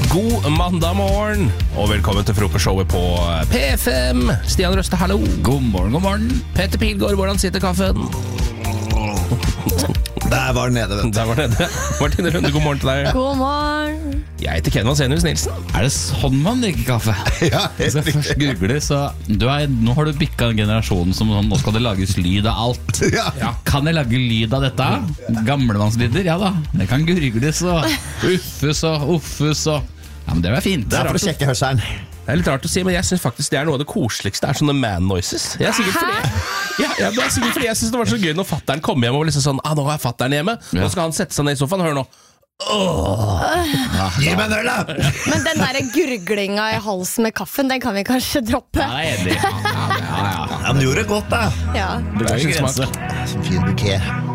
God mandag morgen, og velkommen til frokostshowet på P5. Stian Røste, hallo. God morgen. Petter Pilgaard, hvordan sitter kaffen? Der var den nede, vet du. Der var det. Martine Runde, god morgen til deg. God morgen. Jeg heter Ken Vasenius Nilsen. Er det sånn man drikker kaffe? Ja, Jeg skal først google, så nå har du bikket en generasjon som sånn, nå skal det lages lyd av alt. Ja. Kan jeg lage lyd av dette? Gamlemannslyder? Ja da, det kan gurgles og uffes og uffes og... Ja, men det var fint. Det er for å sjekke hørselen. Det er litt rart å si, men jeg synes faktisk det er noe av det koseligste. Det er sånne man noises. Det er sikkert fordi jeg synes det var så gøy når fatteren kom hjem og var liksom sånn, nå har jeg fatteren hjemme. Nå skal han sette seg ned i sofaen, hør nå. Gi meg en øl, da! Men den der gurglinga i halsen med kaffen, den kan vi kanskje droppe. Ja, jeg er enig. Ja. Ja, men det gjorde godt, da. Ja. Det var Det er ikke sin smak. grense. Fin bukett.